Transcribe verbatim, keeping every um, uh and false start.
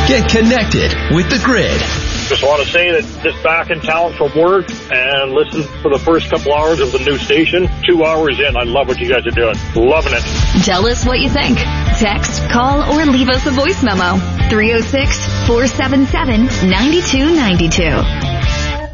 Get connected with The Grid. Just want to say that just back in town from work and listen for the first couple hours of the new station. Two hours in, I love what you guys are doing. Loving it. Tell us what you think. Text, call, or leave us a voice memo. three oh six, four seven seven, nine two nine two.